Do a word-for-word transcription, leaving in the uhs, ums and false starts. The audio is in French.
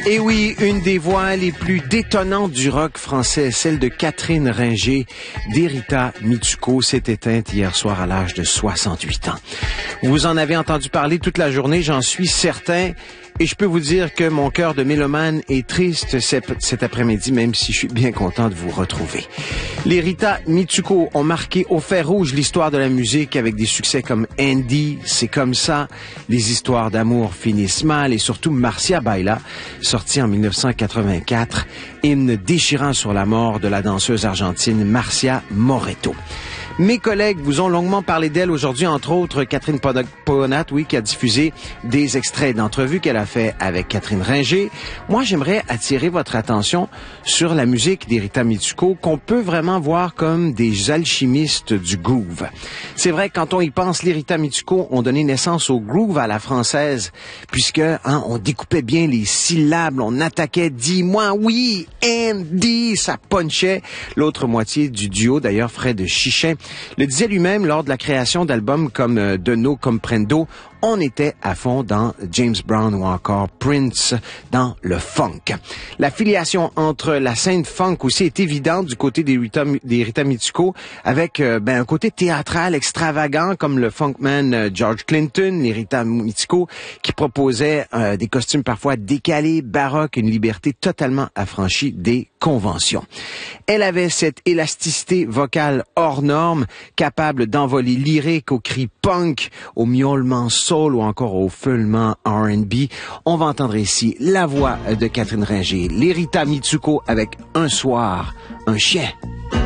Et oui, une des voix les plus détonnantes du rock français, celle de Catherine Ringer, d'Erita Mitsuko, s'est éteinte hier soir à l'âge de soixante-huit ans. Vous en avez entendu parler toute la journée, j'en suis certain. Et je peux vous dire que mon cœur de mélomane est triste cet après-midi, même si je suis bien content de vous retrouver. Les Rita Mitsuko ont marqué au fer rouge l'histoire de la musique avec des succès comme Andy, C'est comme ça, Les histoires d'amour finissent mal et surtout Marcia Baila, sorti en dix-neuf cent quatre-vingt-quatre, hymne déchirant sur la mort de la danseuse argentine Marcia Moretto. Mes collègues vous ont longuement parlé d'elle aujourd'hui, entre autres Catherine Pogonat, oui, qui a diffusé des extraits d'entrevues qu'elle a fait avec Catherine Ringer. Moi, j'aimerais attirer votre attention sur la musique d'Erita Mitsuko, qu'on peut vraiment voir comme des alchimistes du groove. C'est vrai, quand on y pense, les Rita Mitsuko ont donné naissance au groove à la française, puisque hein, on découpait bien les syllabes, on attaquait « dis-moi oui »,« Andy », ça punchait. L'autre moitié du duo, d'ailleurs, Fred Chichin, le disait lui-même lors de la création d'albums comme euh, De No Comprendo, on était à fond dans James Brown ou encore Prince, dans le funk. La filiation entre la scène funk aussi est évidente du côté des Rita, des Rita Mitsuko, avec euh, ben, un côté théâtral extravagant comme le funkman euh, George Clinton, les Rita Mitsuko, qui proposait euh, des costumes parfois décalés, baroques, une liberté totalement affranchie des conventions. Elle avait cette élasticité vocale hors norme, capable d'envoler lyrique aux cris punk, au miaulement soul ou encore au feulement R and B. On va entendre ici la voix de Catherine Ringer, les Rita Mitsuko avec Un soir, un chien.